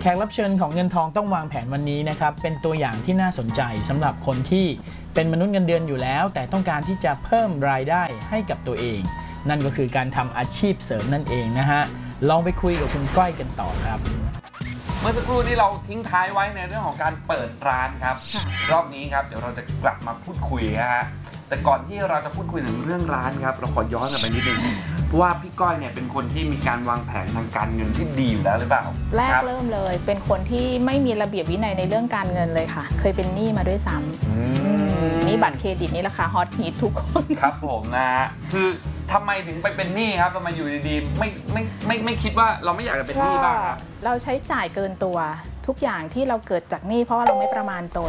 ขกรับเชิญของเงินทองต้องวางแผนวันนี้นะครับเป็นตัวอย่างที่น่าสนใจสำหรับคนที่เป็นมนุษย์เงินเดือนอยู่แล้วแต่ต้องการที่จะเพิ่มรายได้ให้กับตัวเองนั่นก็คือการทำอาชีพเสริมนั่นเองนะฮะลองไปคุยกับคุณก้อยกันต่อครับเมื่อสักครู่นี้เราทิ้งท้ายไว้ในเรื่องของการเปิดร้านครับรอบนี้ครับเดี๋ยวเราจะกลับมาพูดคุยฮะแต่ก่อนที่เราจะพูดคุยถึงเรื่องร้านครับเราขอย้อนกลับไปนิดนึงเพราะว่าพี่ก้อยเนี่ยเป็นคนที่มีการวางแผนทางการเงินที่ดีอยู่แล้วหรือเปล่าแรกเริ่มเลยเป็นคนที่ไม่มีระเบียบวินัยในเรื่องการเงินเลยค่ะเคยเป็นหนี้มาด้วยซ้ำนี่บัตรเครดิตนี่ราคาฮอตฮิตทุกคนครับผมนะคือทำไมถึงไปเป็นหนี้ครับทำไมอยู่ดีๆไม่คิดว่าเราไม่อยากจะเป็นหนี้บ้างครับเราใช้จ่ายเกินตัวทุกอย่างที่เราเกิดจากหนี้เพราะว่าเราไม่ประมาณตน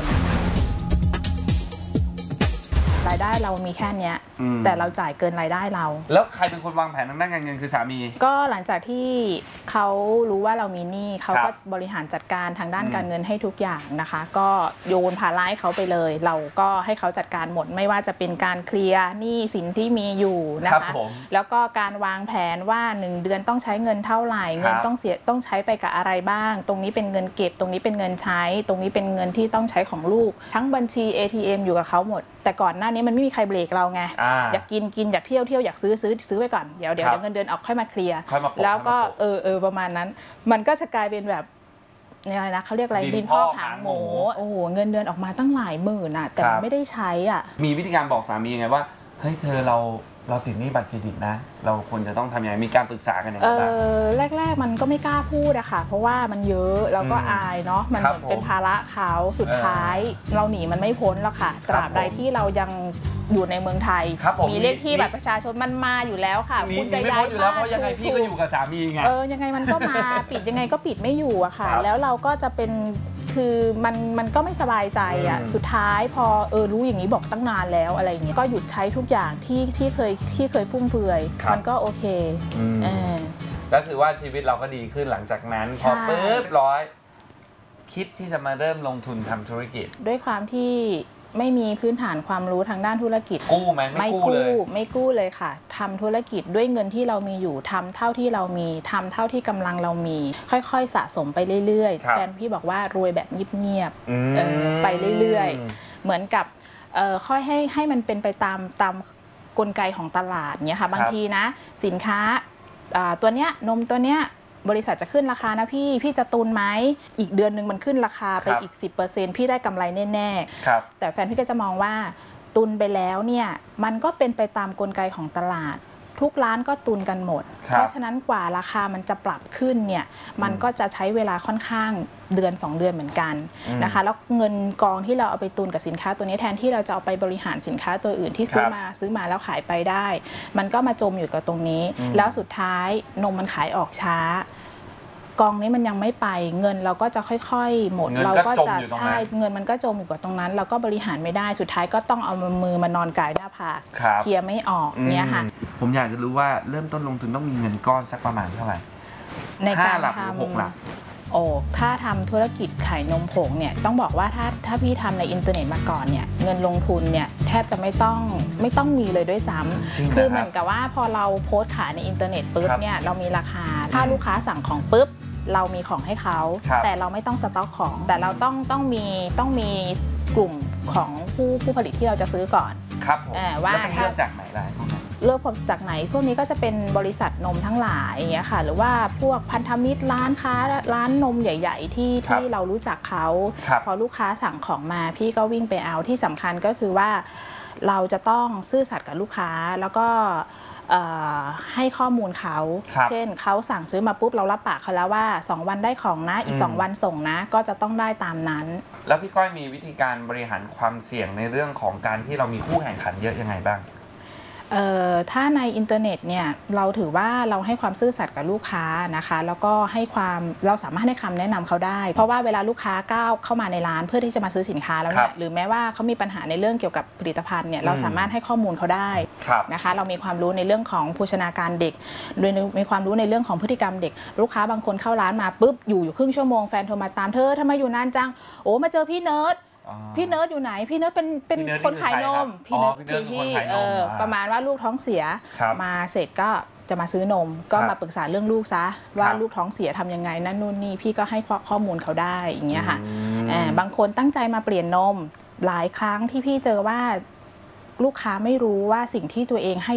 รายได้เรามีแค่นี้แต่เราจ่ายเกินรายได้เราแล้วใครเป็นคนวางแผนทางด้านการเงินคือสามีก็หลังจากที่เขารู้ว่าเรามีหนี้เขาก็บริหารจัดการทางด้านการเงินให้ทุกอย่างนะคะก็โยนภาระให้เขาไปเลยเราก็ให้เขาจัดการหมดไม่ว่าจะเป็นการเคลียร์หนี้สินที่มีอยู่นะคะแล้วก็การวางแผนว่า1เดือนต้องใช้เงินเท่าไหร่เงินต้องใช้ไปกับอะไรบ้างตรงนี้เป็นเงินเก็บตรงนี้เป็นเงินใช้ตรงนี้เป็นเงินที่ต้องใช้ของลูกทั้งบัญชี ATM อยู่กับเขาหมดแต่ก่อนหน้านี้มันไม่มีใครเบรกเราไงอยากกินอยากเที่ยวอยากซื้อไปก่อนเดี๋ยวเงินเดือนออกค่อยมาเคลียร์แล้วก็ประมาณนั้นมันก็จะกลายเป็นแบบอะไรนะเขาเรียกอะไรดินพ่อหางหมูโอ้โหเงินเดือนออกมาตั้งหลายหมื่นแต่ไม่ได้ใช้มีวิธีการบอกสามียังไงว่าเฮ้ยเธอเราติดหนี้บัตรเครดิตนะเราควรจะต้องทำยังไงมีการปรึกษากันยังไงบ้างแรกมันก็ไม่กล้าพูดอะค่ะเพราะว่ามันเยอะเราก็อายเนาะมันเหมือนเป็นภาระเขาสุดท้ายเราหนีมันไม่พ้นหรอกค่ะตราบใดที่เรายังอยู่ในเมืองไทยมีเลขที่บัตรประชาชนมันมาอยู่แล้วค่ะคุณจะย้ายอยู่แล้วเพราะยังไงพี่ก็อยู่กับสามีไงยังไงมันก็มาปิดยังไงก็ปิดไม่อยู่อะค่ะแล้วเราก็จะเป็นคือมันก็ไม่สบายใจอ่ะสุดท้ายพอรู้อย่างนี้บอกตั้งนานแล้วอะไรเงี้ยก็หยุดใช้ทุกอย่างที่เคยฟุ่มเฟือยมันก็โอเคก็คือว่าชีวิตเราก็ดีขึ้นหลังจากนั้นพอปุ๊บร้อยคิดที่จะมาเริ่มลงทุนทำธุรกิจด้วยความที่ไม่มีพื้นฐานความรู้ทางด้านธุรกิจกู้ไหมไม่กู้เลยค่ะทำธุรกิจด้วยเงินที่เรามีอยู่ทำเท่าที่เรามีทำเท่าที่กำลังเรามีค่อยๆสะสมไปเรื่อยๆแฟนพี่บอกว่ารวยแบบเงียบๆไปเรื่อยๆเหมือนกับค่อยให้มันเป็นไปตามกลไกของตลาดเนี้ยค่ะบางทีนะสินค้าตัวเนี้ยนมตัวเนี้ยบริษัทจะขึ้นราคานะพี่จะตุนไหมอีกเดือนนึงมันขึ้นราคาไปอีก 10% พี่ได้กำไรแน่ๆแต่แฟนพี่ก็จะมองว่าตุนไปแล้วเนี่ยมันก็เป็นไปตามกลไกของตลาดทุกร้านก็ตุนกันหมดเพราะฉะนั้นกว่าราคามันจะปรับขึ้นเนี่ยมันก็จะใช้เวลาค่อนข้างเดือน2 เดือนเหมือนกันนะคะแล้วเงินกองที่เราเอาไปตุนกับสินค้าตัวนี้แทนที่เราจะเอาไปบริหารสินค้าตัวอื่นที่ซื้อมาแล้วขายไปได้มันก็มาจมอยู่กับตรงนี้แล้วสุดท้ายนมมันขายออกช้ากองนี้มันยังไม่ไปเงินเราก็จะค่อยๆหมดเราก็จะใช่เงินมันก็จมอยู่กับตรงนั้นเราก็บริหารไม่ได้สุดท้ายก็ต้องเอามือมานอนกายหน้าผากเคลียร์ไม่ออกเนี่ยค่ะผมอยากจะรู้ว่าเริ่มต้นลงทุนต้องมีเงินก้อนสักประมาณเท่าไหร่ในการทำ6 หลักถ้าทำธุรกิจขายนมผงเนี่ยต้องบอกว่าถ้าพี่ทำในอินเทอร์เน็ตมาก่อนเนี่ยเงินลงทุนเนี่ยแทบจะไม่ต้องมีเลยด้วยซ้ำคือเหมือนกับว่าพอเราโพสต์ขายในอินเทอร์เน็ตปุ๊บเนี่ยเรามีราคาถ้าลูกค้าสั่งของปุ๊บเรามีของให้เขาแต่เราไม่ต้องสต็อกของแต่เราต้องมีกลุ่มของผู้ผลิตที่เราจะซื้อก่อนครับว่าเลือกจากไหนล่ะเลือกจากไหนพวกนี้ก็จะเป็นบริษัทนมทั้งหลายอย่างเงี้ยค่ะหรือว่าพวกพันธมิตรร้านค้าร้านนมใหญ่ๆที่เรารู้จักเขาพอลูกค้าสั่งของมาพี่ก็วิ่งไปเอาที่สำคัญก็คือว่าเราจะต้องซื่อสัตย์กับลูกค้าแล้วก็ให้ข้อมูลเขาเช่นเขาสั่งซื้อมาปุ๊บเรารับปากเขาแล้วว่า2 วันได้ของนะอีก2 วันส่งนะก็จะต้องได้ตามนั้นแล้วพี่ก้อยมีวิธีการบริหารความเสี่ยงในเรื่องของการที่เรามีคู่แข่งขันเยอะยังไงบ้างถ้าในอินเทอร์เน็ตเนี่ยเราถือว่าเราให้ความซื่อสัตย์กับลูกค้านะคะแล้วก็เราสามารถให้คำแนะนำเขาได้เพราะว่าเวลาลูกค้าก้าวเข้ามาในร้านเพื่อที่จะมาซื้อสินค้าแล้วเนี่ยหรือแม้ว่าเขามีปัญหาในเรื่องเกี่ยวกับผลิตภัณฑ์เนี่ยเราสามารถให้ข้อมูลเขาได้นะคะเรามีความรู้ในเรื่องของโภชนาการเด็กโดยมีความรู้ในเรื่องของพฤติกรรมเด็กลูกค้าบางคนเข้าร้านมาปุ๊บอยู่ครึ่งชั่วโมงแฟนโทรมาตามเธอทำไมอยู่นานจังโอ้มาเจอพี่เนิร์ดอยู่ไหนพี่เนิร์ดเป็นคนขายนมพี่เนิร์ดพี่ประมาณว่าลูกท้องเสียมาเสร็จก็จะมาซื้อนมก็ครับมาปรึกษาเรื่องลูกซะว่าครับลูกท้องเสียทำยังไงนั่นนู่นนี่พี่ก็ให้ข้อมูลเขาได้อย่างเงี้ยค่ะอืมบางคนตั้งใจมาเปลี่ยนนมหลายครั้งที่พี่เจอว่าลูกค้าไม่รู้ว่าสิ่งที่ตัวเองให้